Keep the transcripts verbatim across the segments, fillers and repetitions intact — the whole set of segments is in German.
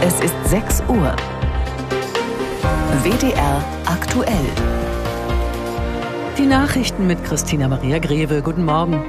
Es ist sechs Uhr. W D R aktuell. Die Nachrichten mit Christina Maria Greve. Guten Morgen.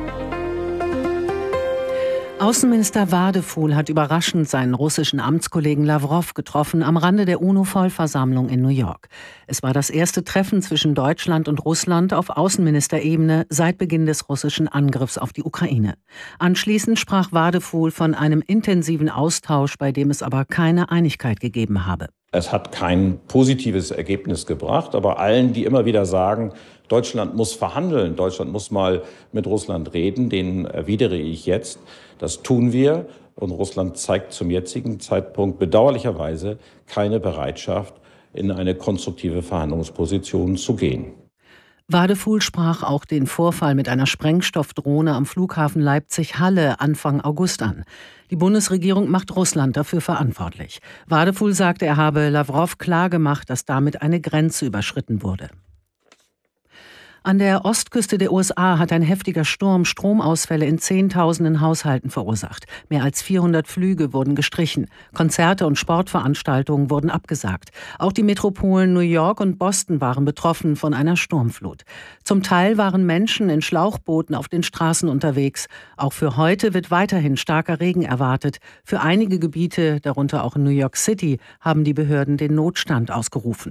Außenminister Wadefuhl hat überraschend seinen russischen Amtskollegen Lawrow getroffen am Rande der UNO-Vollversammlung in New York. Es war das erste Treffen zwischen Deutschland und Russland auf Außenministerebene seit Beginn des russischen Angriffs auf die Ukraine. Anschließend sprach Wadefuhl von einem intensiven Austausch, bei dem es aber keine Einigkeit gegeben habe. Es hat kein positives Ergebnis gebracht, aber allen, die immer wieder sagen, Deutschland muss verhandeln, Deutschland muss mal mit Russland reden, denen erwidere ich jetzt, das tun wir. Und Russland zeigt zum jetzigen Zeitpunkt bedauerlicherweise keine Bereitschaft, in eine konstruktive Verhandlungsposition zu gehen. Wadefuhl sprach auch den Vorfall mit einer Sprengstoffdrohne am Flughafen Leipzig-Halle Anfang August an. Die Bundesregierung macht Russland dafür verantwortlich. Wadefuhl sagte, er habe Lawrow klargemacht, dass damit eine Grenze überschritten wurde. An der Ostküste der U S A hat ein heftiger Sturm Stromausfälle in Zehntausenden Haushalten verursacht. Mehr als vierhundert Flüge wurden gestrichen. Konzerte und Sportveranstaltungen wurden abgesagt. Auch die Metropolen New York und Boston waren betroffen von einer Sturmflut. Zum Teil waren Menschen in Schlauchbooten auf den Straßen unterwegs. Auch für heute wird weiterhin starker Regen erwartet. Für einige Gebiete, darunter auch in New York City, haben die Behörden den Notstand ausgerufen.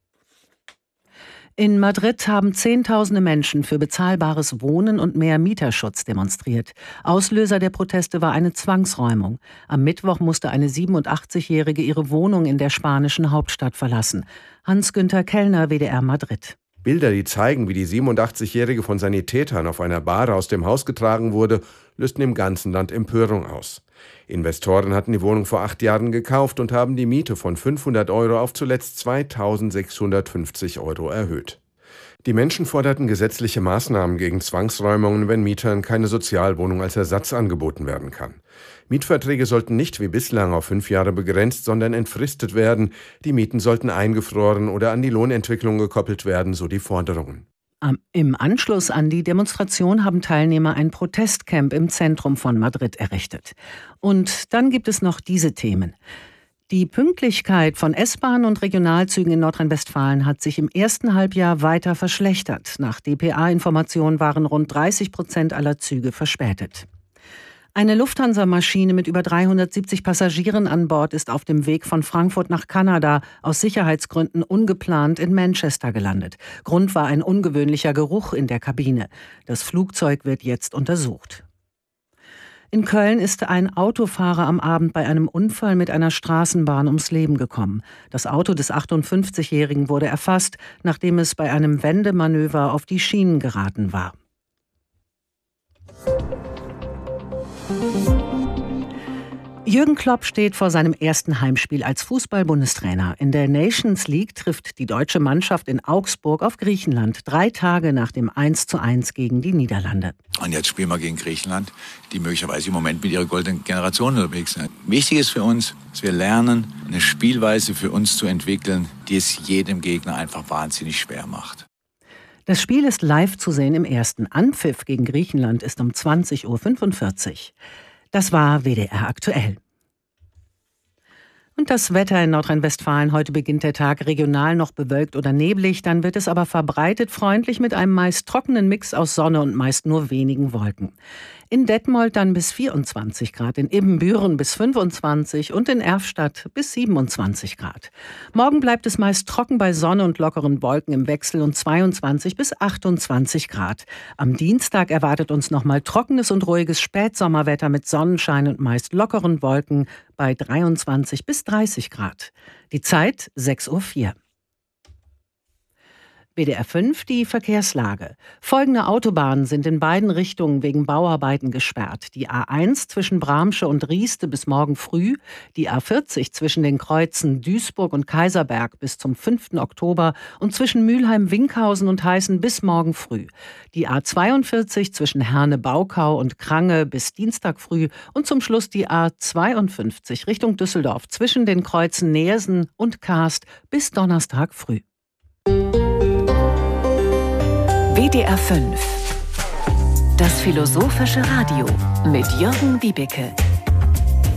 In Madrid haben Zehntausende Menschen für bezahlbares Wohnen und mehr Mieterschutz demonstriert. Auslöser der Proteste war eine Zwangsräumung. Am Mittwoch musste eine siebenundachtzigjährige ihre Wohnung in der spanischen Hauptstadt verlassen. Hans-Günther Kellner, W D R Madrid. Bilder, die zeigen, wie die siebenundachtzigjährige von Sanitätern auf einer Bahre aus dem Haus getragen wurde, lösten im ganzen Land Empörung aus. Investoren hatten die Wohnung vor acht Jahren gekauft und haben die Miete von fünfhundert Euro auf zuletzt zweitausendsechshundertfünfzig Euro erhöht. Die Menschen forderten gesetzliche Maßnahmen gegen Zwangsräumungen, wenn Mietern keine Sozialwohnung als Ersatz angeboten werden kann. Mietverträge sollten nicht wie bislang auf fünf Jahre begrenzt, sondern entfristet werden. Die Mieten sollten eingefroren oder an die Lohnentwicklung gekoppelt werden, so die Forderungen. Im Anschluss an die Demonstration haben Teilnehmer ein Protestcamp im Zentrum von Madrid errichtet. Und dann gibt es noch diese Themen. Die Pünktlichkeit von S-Bahn und Regionalzügen in Nordrhein-Westfalen hat sich im ersten Halbjahr weiter verschlechtert. Nach D P A-Informationen waren rund dreißig Prozent aller Züge verspätet. Eine Lufthansa-Maschine mit über dreihundertsiebzig Passagieren an Bord ist auf dem Weg von Frankfurt nach Kanada aus Sicherheitsgründen ungeplant in Manchester gelandet. Grund war ein ungewöhnlicher Geruch in der Kabine. Das Flugzeug wird jetzt untersucht. In Köln ist ein Autofahrer am Abend bei einem Unfall mit einer Straßenbahn ums Leben gekommen. Das Auto des achtundfünfzigjährigen wurde erfasst, nachdem es bei einem Wendemanöver auf die Schienen geraten war. Jürgen Klopp steht vor seinem ersten Heimspiel als Fußball-Bundestrainer. In der Nations League trifft die deutsche Mannschaft in Augsburg auf Griechenland, drei Tage nach dem eins zu eins gegen die Niederlande. Und jetzt spielen wir gegen Griechenland, die möglicherweise im Moment mit ihrer goldenen Generation unterwegs sind. Wichtig ist für uns, dass wir lernen, eine Spielweise für uns zu entwickeln, die es jedem Gegner einfach wahnsinnig schwer macht. Das Spiel ist live zu sehen im ersten. Anpfiff gegen Griechenland ist um zwanzig Uhr fünfundvierzig. Das war W D R aktuell. Und das Wetter in Nordrhein-Westfalen. Heute beginnt der Tag regional noch bewölkt oder neblig. Dann wird es aber verbreitet freundlich mit einem meist trockenen Mix aus Sonne und meist nur wenigen Wolken. In Detmold dann bis vierundzwanzig Grad, in Ibbenbüren bis fünfundzwanzig und in Erfstadt bis siebenundzwanzig Grad. Morgen bleibt es meist trocken bei Sonne und lockeren Wolken im Wechsel und zweiundzwanzig bis achtundzwanzig Grad. Am Dienstag erwartet uns nochmal trockenes und ruhiges Spätsommerwetter mit Sonnenschein und meist lockeren Wolken bei dreiundzwanzig bis dreißig Grad. Die Zeit sechs Uhr vier. W D R fünf, die Verkehrslage. Folgende Autobahnen sind in beiden Richtungen wegen Bauarbeiten gesperrt. Die A eins zwischen Bramsche und Rieste bis morgen früh, die A vierzig zwischen den Kreuzen Duisburg und Kaiserberg bis zum fünften Oktober und zwischen Mülheim-Winkhausen und Heißen bis morgen früh. Die A zweiundvierzig zwischen Herne-Baukau und Krange bis Dienstag früh und zum Schluss die A zweiundfünfzig Richtung Düsseldorf zwischen den Kreuzen Neersen und Kaast bis Donnerstag früh. W D R fünf. Das philosophische Radio mit Jürgen Wiebeke.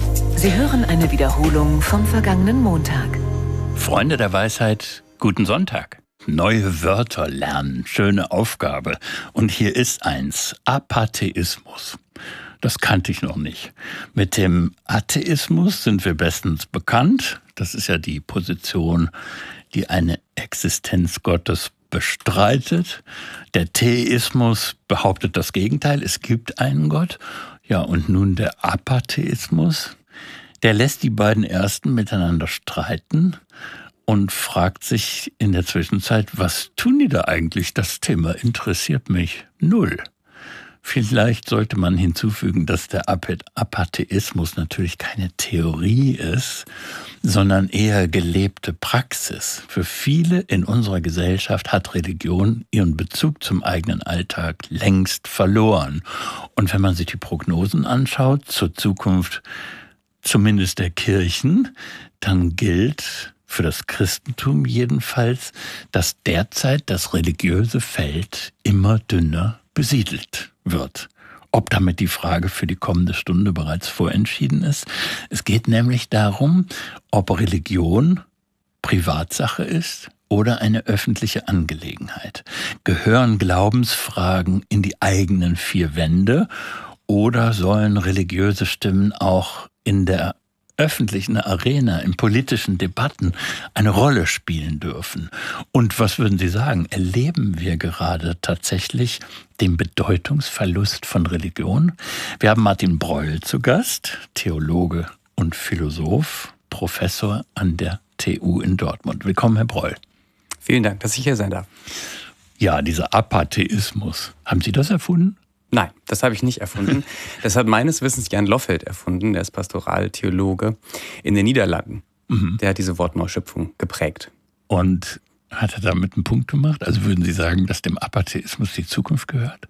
Sie hören eine Wiederholung vom vergangenen Montag. Freunde der Weisheit, guten Sonntag. Neue Wörter lernen, schöne Aufgabe. Und hier ist eins, Apatheismus. Das kannte ich noch nicht. Mit dem Atheismus sind wir bestens bekannt. Das ist ja die Position, die eine Existenz Gottes bestreitet. Der Theismus behauptet das Gegenteil, es gibt einen Gott. Ja, und nun der Apatheismus, der lässt die beiden ersten miteinander streiten und fragt sich in der Zwischenzeit, was tun die da eigentlich? Das Thema interessiert mich null. Vielleicht sollte man hinzufügen, dass der Apatheismus natürlich keine Theorie ist, sondern eher gelebte Praxis. Für viele in unserer Gesellschaft hat Religion ihren Bezug zum eigenen Alltag längst verloren. Und wenn man sich die Prognosen anschaut zur Zukunft, zumindest der Kirchen, dann gilt für das Christentum jedenfalls, dass derzeit das religiöse Feld immer dünner besiedelt wird. Ob damit die Frage für die kommende Stunde bereits vorentschieden ist? Es geht nämlich darum, ob Religion Privatsache ist oder eine öffentliche Angelegenheit. Gehören Glaubensfragen in die eigenen vier Wände oder sollen religiöse Stimmen auch in der öffentlichen Arena, in politischen Debatten eine Rolle spielen dürfen? Und was würden Sie sagen, erleben wir gerade tatsächlich den Bedeutungsverlust von Religion? Wir haben Martin Breuel zu Gast, Theologe und Philosoph, Professor an der T U in Dortmund. Willkommen, Herr Breuel. Vielen Dank, dass ich hier sein darf. Ja, dieser Apatheismus, haben Sie das erfunden? Nein, das habe ich nicht erfunden. Das hat meines Wissens Jan Loffelt erfunden, der ist Pastoraltheologe in den Niederlanden. Mhm. Der hat diese Wortneuschöpfung geprägt. Und hat er damit einen Punkt gemacht? Also würden Sie sagen, dass dem Apatheismus die Zukunft gehört?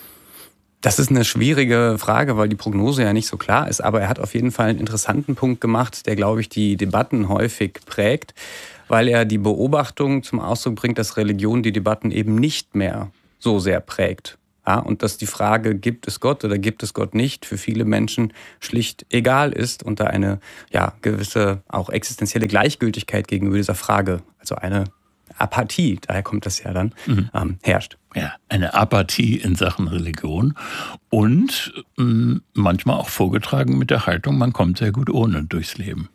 Das ist eine schwierige Frage, weil die Prognose ja nicht so klar ist. Aber er hat auf jeden Fall einen interessanten Punkt gemacht, der, glaube ich, die Debatten häufig prägt, weil er die Beobachtung zum Ausdruck bringt, dass Religion die Debatten eben nicht mehr so sehr prägt. Ja, und dass die Frage, gibt es Gott oder gibt es Gott nicht, für viele Menschen schlicht egal ist und da eine ja, gewisse auch existenzielle Gleichgültigkeit gegenüber dieser Frage, also eine Apathie, daher kommt das ja dann, mhm. ähm, herrscht. Ja, eine Apathie in Sachen Religion und mh, manchmal auch vorgetragen mit der Haltung, man kommt sehr gut ohne durchs Leben.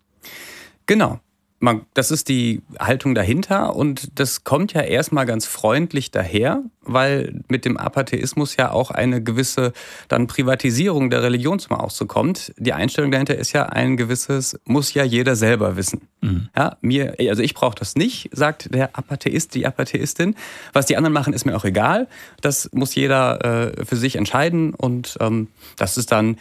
Genau. Man, das ist die Haltung dahinter und das kommt ja erstmal ganz freundlich daher, weil mit dem Apatheismus ja auch eine gewisse dann Privatisierung der Religion zum Ausdruck kommt. Die Einstellung dahinter ist ja ein gewisses, muss ja jeder selber wissen. Mhm. Ja, mir, also ich brauche das nicht, sagt der Apatheist, die Apatheistin. Was die anderen machen, ist mir auch egal. Das muss jeder äh, für sich entscheiden und ähm, das ist dann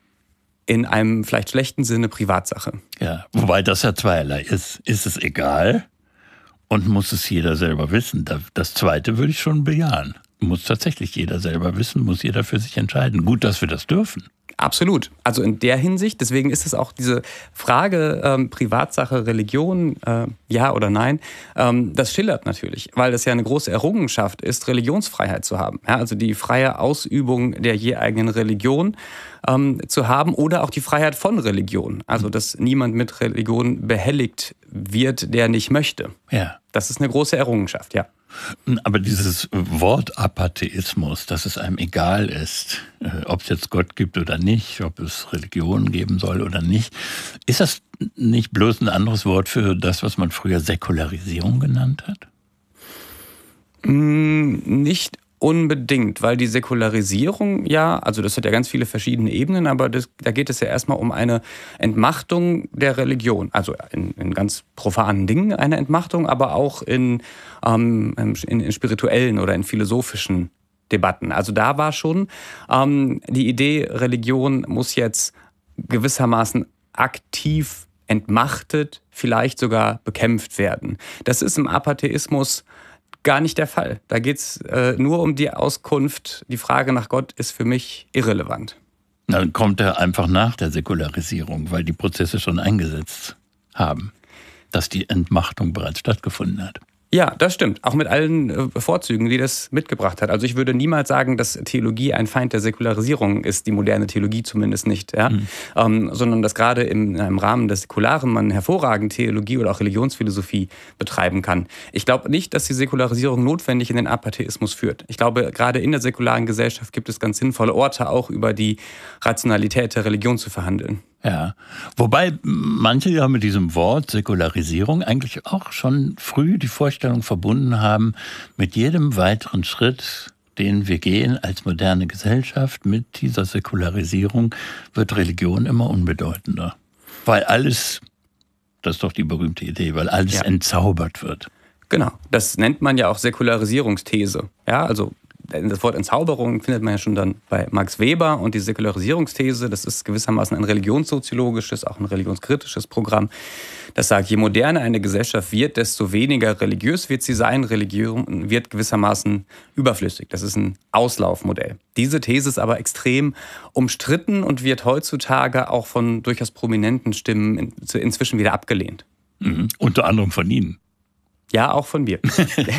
in einem vielleicht schlechten Sinne Privatsache. Ja, wobei das ja zweierlei ist. Ist es egal und muss es jeder selber wissen? Das Zweite würde ich schon bejahen. Muss tatsächlich jeder selber wissen, muss jeder für sich entscheiden. Gut, dass wir das dürfen. Absolut. Also in der Hinsicht, deswegen ist es auch diese Frage ähm, Privatsache, Religion, äh, ja oder nein, ähm, das schillert natürlich, weil das ja eine große Errungenschaft ist, Religionsfreiheit zu haben. Ja, also die freie Ausübung der je eigenen Religion ähm, zu haben oder auch die Freiheit von Religion. Also dass niemand mit Religion behelligt wird, der nicht möchte. Ja. Das ist eine große Errungenschaft, ja. Aber dieses Wort Apatheismus, dass es einem egal ist, ob es jetzt Gott gibt oder nicht, ob es Religion geben soll oder nicht, ist das nicht bloß ein anderes Wort für das, was man früher Säkularisierung genannt hat? Nicht unbedingt, weil die Säkularisierung ja, also das hat ja ganz viele verschiedene Ebenen, aber das, da geht es ja erstmal um eine Entmachtung der Religion. Also in, in ganz profanen Dingen eine Entmachtung, aber auch in, ähm, in, in spirituellen oder in philosophischen Debatten. Also da war schon ähm, die Idee, Religion muss jetzt gewissermaßen aktiv entmachtet, vielleicht sogar bekämpft werden. Das ist im Apatheismus gar nicht der Fall. Da geht es äh, nur um die Auskunft. Die Frage nach Gott ist für mich irrelevant. Dann kommt er einfach nach der Säkularisierung, weil die Prozesse schon eingesetzt haben, dass die Entmachtung bereits stattgefunden hat. Ja, das stimmt. Auch mit allen äh, Vorzügen, die das mitgebracht hat. Also ich würde niemals sagen, dass Theologie ein Feind der Säkularisierung ist, die moderne Theologie zumindest nicht, ja? Mhm. Ähm, sondern dass gerade im, im Rahmen des Säkularen man hervorragend Theologie oder auch Religionsphilosophie betreiben kann. Ich glaube nicht, dass die Säkularisierung notwendig in den Apatheismus führt. Ich glaube, gerade in der säkularen Gesellschaft gibt es ganz sinnvolle Orte, auch über die Rationalität der Religion zu verhandeln. Ja, wobei manche ja mit diesem Wort Säkularisierung eigentlich auch schon früh die Vorstellung verbunden haben, mit jedem weiteren Schritt, den wir gehen als moderne Gesellschaft, mit dieser Säkularisierung wird Religion immer unbedeutender. Weil alles, das ist doch die berühmte Idee, weil alles ja. entzaubert wird. Genau, das nennt man ja auch Säkularisierungsthese. Ja, also das Wort Entzauberung findet man ja schon dann bei Max Weber, und die Säkularisierungsthese, das ist gewissermaßen ein religionssoziologisches, auch ein religionskritisches Programm. Das sagt, je moderner eine Gesellschaft wird, desto weniger religiös wird sie sein. Religion wird gewissermaßen überflüssig. Das ist ein Auslaufmodell. Diese These ist aber extrem umstritten und wird heutzutage auch von durchaus prominenten Stimmen inzwischen wieder abgelehnt. Mhm. Unter anderem von Ihnen. Ja, auch von mir.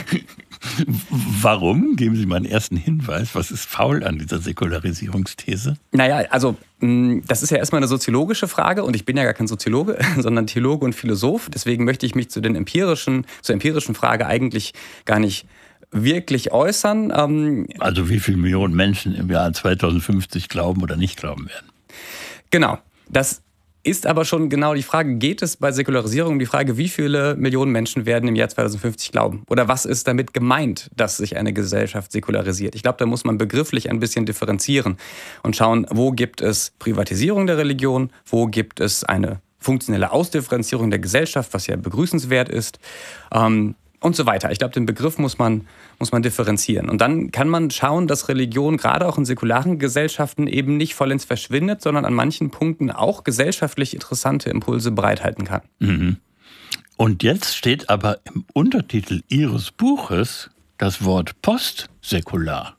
Warum? Geben Sie mal einen ersten Hinweis. Was ist faul an dieser Säkularisierungsthese? Naja, also das ist ja erstmal eine soziologische Frage, und ich bin ja gar kein Soziologe, sondern Theologe und Philosoph. Deswegen möchte ich mich zu den empirischen, zur empirischen Frage eigentlich gar nicht wirklich äußern. Also wie viele Millionen Menschen im Jahr zweitausendfünfzig glauben oder nicht glauben werden? Genau, das ist aber schon genau die Frage, geht es bei Säkularisierung um die Frage, wie viele Millionen Menschen werden im Jahr zweitausendfünfzig glauben? Oder was ist damit gemeint, dass sich eine Gesellschaft säkularisiert? Ich glaube, da muss man begrifflich ein bisschen differenzieren und schauen, wo gibt es Privatisierung der Religion, wo gibt es eine funktionelle Ausdifferenzierung der Gesellschaft, was ja begrüßenswert ist, ähm, und so weiter. Ich glaube, den Begriff muss man, muss man differenzieren. Und dann kann man schauen, dass Religion gerade auch in säkularen Gesellschaften eben nicht vollends verschwindet, sondern an manchen Punkten auch gesellschaftlich interessante Impulse bereithalten kann. Mhm. Und jetzt steht aber im Untertitel Ihres Buches das Wort postsäkular.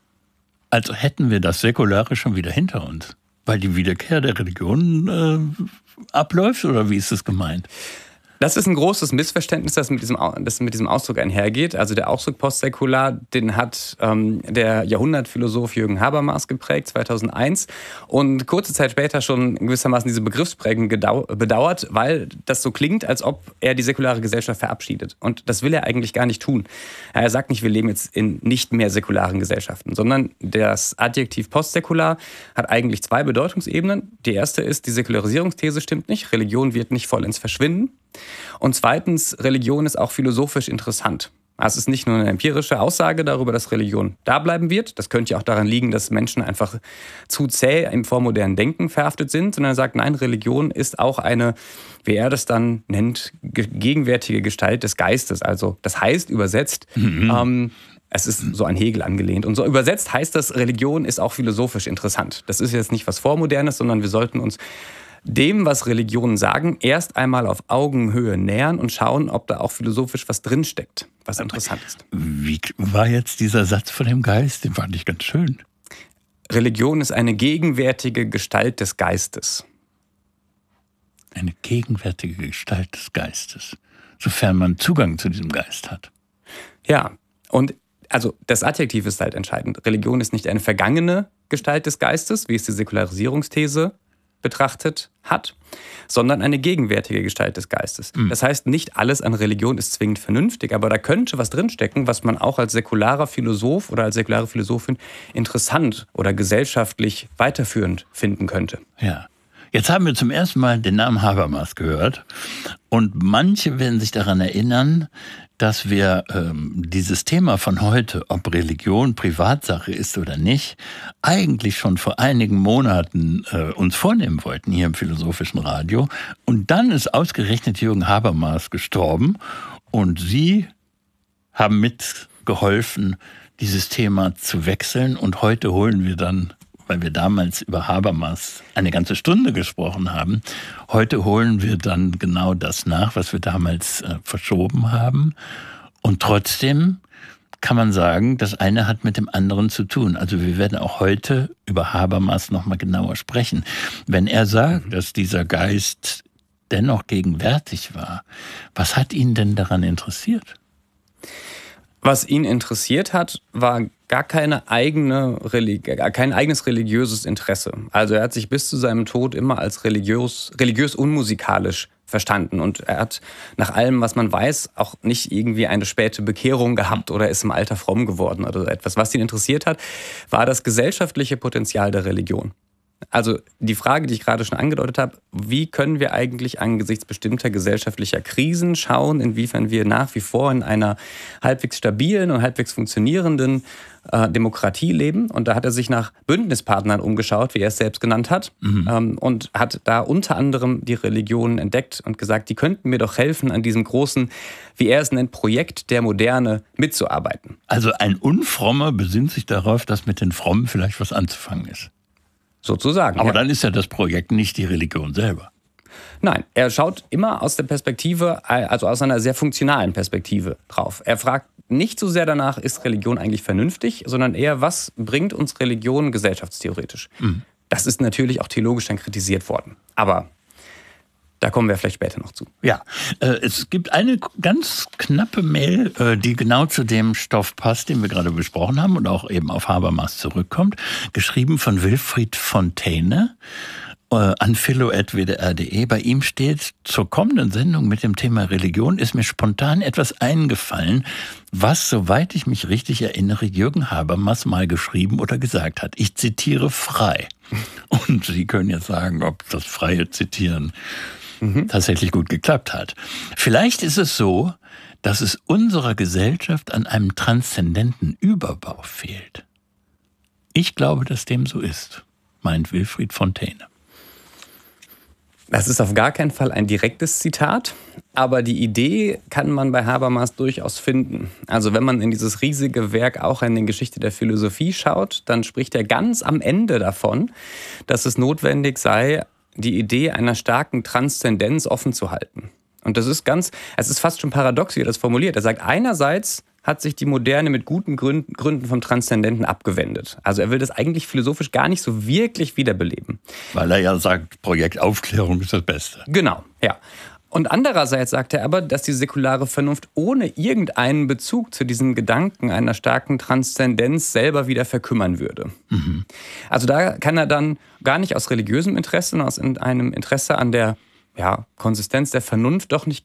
Also hätten wir das Säkulare schon wieder hinter uns, weil die Wiederkehr der Religion äh, abläuft, oder wie ist es gemeint? Das ist ein großes Missverständnis, das mit diesem, das mit diesem Ausdruck einhergeht. Also der Ausdruck postsäkular, den hat ähm, der Jahrhundertphilosoph Jürgen Habermas geprägt, zweitausendeins. Und kurze Zeit später schon gewissermaßen diese Begriffsprägung bedauert, weil das so klingt, als ob er die säkulare Gesellschaft verabschiedet. Und das will er eigentlich gar nicht tun. Er sagt nicht, wir leben jetzt in nicht mehr säkularen Gesellschaften, sondern das Adjektiv postsäkular hat eigentlich zwei Bedeutungsebenen. Die erste ist, die Säkularisierungsthese stimmt nicht. Religion wird nicht vollends verschwinden. Und zweitens, Religion ist auch philosophisch interessant. Es ist nicht nur eine empirische Aussage darüber, dass Religion da bleiben wird. Das könnte ja auch daran liegen, dass Menschen einfach zu zäh im vormodernen Denken verhaftet sind, sondern er sagt, nein, Religion ist auch eine, wie er das dann nennt, gegenwärtige Gestalt des Geistes. Also das heißt übersetzt, mhm. ähm, es ist so an Hegel angelehnt. Und so übersetzt heißt das, Religion ist auch philosophisch interessant. Das ist jetzt nicht was Vormodernes, sondern wir sollten uns dem, was Religionen sagen, erst einmal auf Augenhöhe nähern und schauen, ob da auch philosophisch was drinsteckt, was interessant ist. Wie war jetzt dieser Satz von dem Geist? Den fand ich ganz schön. Religion ist eine gegenwärtige Gestalt des Geistes. Eine gegenwärtige Gestalt des Geistes, sofern man Zugang zu diesem Geist hat. Ja, und also das Adjektiv ist halt entscheidend. Religion ist nicht eine vergangene Gestalt des Geistes, wie es die Säkularisierungsthese betrachtet hat, sondern eine gegenwärtige Gestalt des Geistes. Mhm. Das heißt, nicht alles an Religion ist zwingend vernünftig, aber da könnte was drinstecken, was man auch als säkularer Philosoph oder als säkulare Philosophin interessant oder gesellschaftlich weiterführend finden könnte. Ja. Jetzt haben wir zum ersten Mal den Namen Habermas gehört, und manche werden sich daran erinnern, dass wir ähm, dieses Thema von heute, ob Religion Privatsache ist oder nicht, eigentlich schon vor einigen Monaten äh, uns vornehmen wollten hier im Philosophischen Radio. Und dann ist ausgerechnet Jürgen Habermas gestorben, und Sie haben mitgeholfen, dieses Thema zu wechseln. Und heute holen wir dann, weil wir damals über Habermas eine ganze Stunde gesprochen haben, heute holen wir dann genau das nach, was wir damals äh, verschoben haben. Und trotzdem kann man sagen, das eine hat mit dem anderen zu tun. Also wir werden auch heute über Habermas nochmal genauer sprechen. Wenn er sagt, dass dieser Geist dennoch gegenwärtig war, was hat ihn denn daran interessiert? Was ihn interessiert hat, war gar keine eigene Religi- kein eigenes religiöses Interesse. Also er hat sich bis zu seinem Tod immer als religiös, religiös unmusikalisch verstanden. Und er hat nach allem, was man weiß, auch nicht irgendwie eine späte Bekehrung gehabt oder ist im Alter fromm geworden oder so etwas. Was ihn interessiert hat, war das gesellschaftliche Potenzial der Religion. Also die Frage, die ich gerade schon angedeutet habe, wie können wir eigentlich angesichts bestimmter gesellschaftlicher Krisen schauen, inwiefern wir nach wie vor in einer halbwegs stabilen und halbwegs funktionierenden äh, Demokratie leben. Und da hat er sich nach Bündnispartnern umgeschaut, wie er es selbst genannt hat, mhm. ähm, und hat da unter anderem die Religionen entdeckt und gesagt, die könnten mir doch helfen, an diesem großen, wie er es nennt, Projekt der Moderne mitzuarbeiten. Also ein Unfrommer besinnt sich darauf, dass mit den Frommen vielleicht was anzufangen ist. Sozusagen. Aber ja. dann ist ja das Projekt nicht die Religion selber. Nein, er schaut immer aus der Perspektive, also aus einer sehr funktionalen Perspektive drauf. Er fragt nicht so sehr danach, ist Religion eigentlich vernünftig, sondern eher, was bringt uns Religion gesellschaftstheoretisch? Mhm. Das ist natürlich auch theologisch dann kritisiert worden. Aber da kommen wir vielleicht später noch zu. Ja, äh, es gibt eine ganz knappe Mail, äh, die genau zu dem Stoff passt, den wir gerade besprochen haben und auch eben auf Habermas zurückkommt. Geschrieben von Wilfried Fontaine äh, an philo at w d r punkt d e. Bei ihm steht, zur kommenden Sendung mit dem Thema Religion ist mir spontan etwas eingefallen, was, soweit ich mich richtig erinnere, Jürgen Habermas mal geschrieben oder gesagt hat. Ich zitiere frei. Und Sie können jetzt sagen, ob das freie Zitieren Mhm. tatsächlich gut geklappt hat. Vielleicht ist es so, dass es unserer Gesellschaft an einem transzendenten Überbau fehlt. Ich glaube, dass dem so ist, meint Wilfried Fontaine. Das ist auf gar keinen Fall ein direktes Zitat, aber die Idee kann man bei Habermas durchaus finden. Also wenn man in dieses riesige Werk auch in die Geschichte der Philosophie schaut, dann spricht er ganz am Ende davon, dass es notwendig sei, die Idee einer starken Transzendenz offen zu halten. Und das ist ganz, es ist fast schon paradox, wie er das formuliert. Er sagt, einerseits hat sich die Moderne mit guten Gründen, Gründen vom Transzendenten abgewendet. Also er will das eigentlich philosophisch gar nicht so wirklich wiederbeleben. Weil er ja sagt, Projekt Aufklärung ist das Beste. Genau, ja. Und andererseits sagt er aber, dass die säkulare Vernunft ohne irgendeinen Bezug zu diesem Gedanken einer starken Transzendenz selber wieder verkümmern würde. Mhm. Also da kann er dann gar nicht aus religiösem Interesse, sondern aus einem Interesse an der ja, Konsistenz der Vernunft doch nicht